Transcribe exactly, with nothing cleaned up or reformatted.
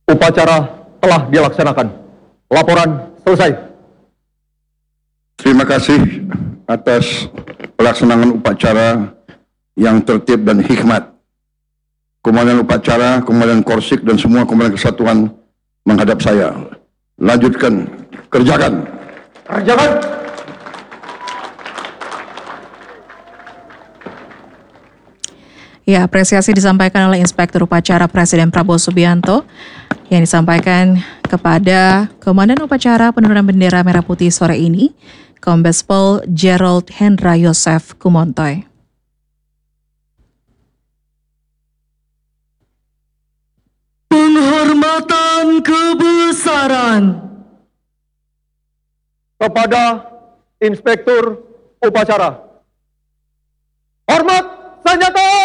Upacara telah dilaksanakan. Laporan selesai. Terima kasih atas pelaksanaan upacara yang tertib dan hikmat. Komandan upacara, Komandan Korsik, dan semua Komandan Kesatuan menghadap saya. Lanjutkan, kerjakan. Kerjakan. Ya, apresiasi disampaikan oleh Inspektur Upacara Presiden Prabowo Subianto yang disampaikan kepada Komandan Upacara Penurunan Bendera Merah Putih sore ini, Kombes Pol Gerald Hendra Yosef Kumontoy. Penghormatan kebesaran Kepada Inspektur Upacara. Hormat senjata!